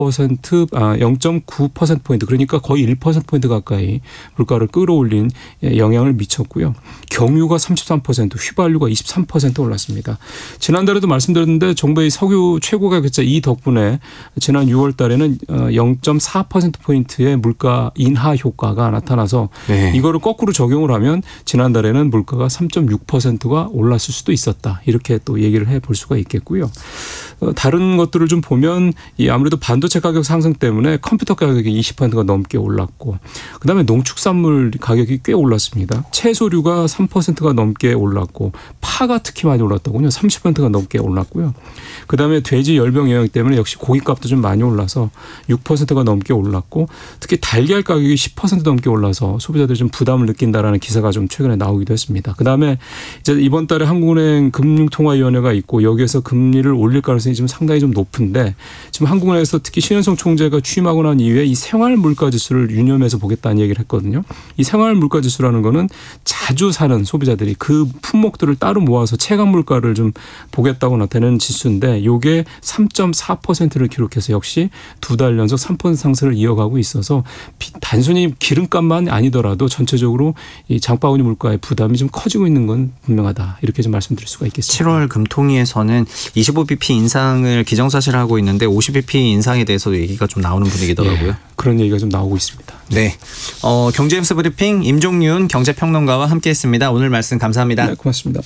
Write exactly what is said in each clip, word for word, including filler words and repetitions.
퍼센트, 아, 영 점 구 퍼센트포인트 그러니까 거의 일 퍼센트포인트 가까이 물가를 끌어올린 영향을 미쳤고요. 경유가 삼십삼 퍼센트, 휘발유가 이십삼 퍼센트 올랐습니다. 지난달에도 말씀드렸는데 정부의 석유 최고가격제 이 덕분에 지난 유월 달에는 영 점 사 퍼센트포인트의 물가 인하 효과가 나타나서 네. 이거를 거꾸로 적용을 하면 지난달에는 물가가 삼 점 육 퍼센트가 올랐을 수도 있었다. 이렇게 또 얘기를 해볼 수가 있겠고요. 다른 것들을 좀 보면 이 아무래도 반도체 가격 상승 때문에 컴퓨터 가격이 이십 퍼센트가 넘게 올랐고 그다음에 농축산물 가격이 꽤 올랐습니다. 채소류가 삼 퍼센트가 넘게 올랐고 파가 특히 많이 올랐더군요. 삼십 퍼센트가 넘게 올랐고요. 그다음에 돼지 열병 영향 때문에 역시 고기값도 좀 많이 올라서 육 퍼센트가 넘게 올랐고 특히 달걀 가격이 십 퍼센트 넘게 올라서 소비자들이 좀 부담을 느낀다라는 기사가 좀 최근에 나오기도 했습니다. 그다음에 이제 이번 달에 한국은행 금융통화위원회가 있고 여기에서 금리를 올릴 가능성이 지금 상당히 좀 높은데 지금 한국은행에서 특히 신현성 총재가 취임하고 난 이후에 이 생활물가지수를 유념해서 보겠다는 얘기를 했거든요. 이 생활물가지수라는 거는 자주 사는 소비자들이 그 품목들을 따로 모아서 체감물가를 좀 보겠다고 나타내는 지수인데 이게 삼 점 사 퍼센트를 기록해서 역시 두 달 연속 삼 퍼센트 상승을 이어가고 있어서 단순히 기름값만 아니더라도 전체적으로 이 장바구니 물가의 부담이 좀 커지고 있는 건 분명하다. 이렇게 좀 말씀드릴 수가 있겠습니다. 칠월 금통위에서는 이십오 비피 인상을 기정사실화하고 있는데 오십 비피 인상에 대해서도 얘기가 좀 나오는 분위기더라고요. 예, 그런 얘기가 좀 나오고 있습니다. 네, 어, 경제뉴스 브리핑 임종윤 경제평론가와 함께했습니다. 오늘 말씀 감사합니다. 네, 고맙습니다.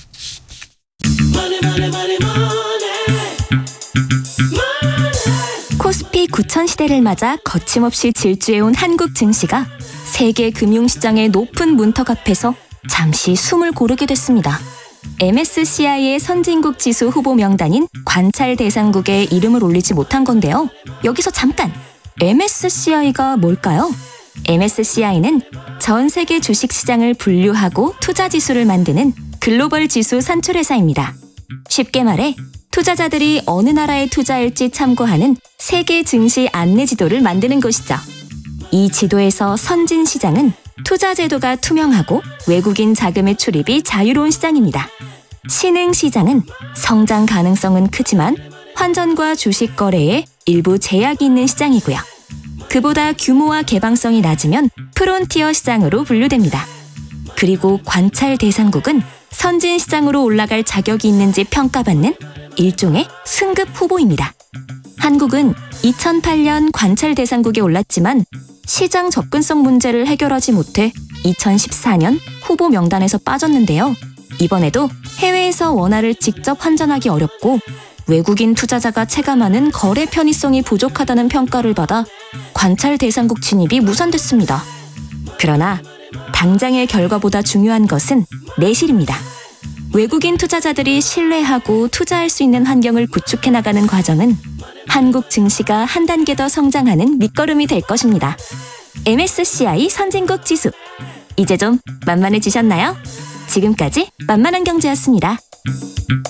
코스피 구천 시대를 맞아 거침없이 질주해온 한국 증시가 세계 금융시장의 높은 문턱 앞에서 잠시 숨을 고르게 됐습니다. 엠에스시아이의 선진국 지수 후보 명단인 관찰 대상국에 이름을 올리지 못한 건데요. 여기서 잠깐! 엠에스시아이가 뭘까요? 엠에스시아이는 전 세계 주식시장을 분류하고 투자지수를 만드는 글로벌 지수 산출회사입니다. 쉽게 말해 투자자들이 어느 나라에 투자할지 참고하는 세계 증시 안내지도를 만드는 것이죠. 이 지도에서 선진시장은 투자 제도가 투명하고 외국인 자금의 출입이 자유로운 시장입니다. 신흥시장은 성장 가능성은 크지만 환전과 주식 거래에 일부 제약이 있는 시장이고요. 그보다 규모와 개방성이 낮으면 프론티어 시장으로 분류됩니다. 그리고 관찰 대상국은 선진시장으로 올라갈 자격이 있는지 평가받는 일종의 승급 후보입니다. 한국은 이천팔 년 관찰 대상국에 올랐지만 시장 접근성 문제를 해결하지 못해 이천십사 년 후보 명단에서 빠졌는데요. 이번에도 해외에서 원화를 직접 환전하기 어렵고 외국인 투자자가 체감하는 거래 편의성이 부족하다는 평가를 받아 관찰 대상국 진입이 무산됐습니다. 그러나 당장의 결과보다 중요한 것은 내실입니다. 외국인 투자자들이 신뢰하고 투자할 수 있는 환경을 구축해 나가는 과정은 한국 증시가 한 단계 더 성장하는 밑거름이 될 것입니다. 엠에스시아이 선진국 지수. 이제 좀 만만해지셨나요? 지금까지 만만한 경제였습니다.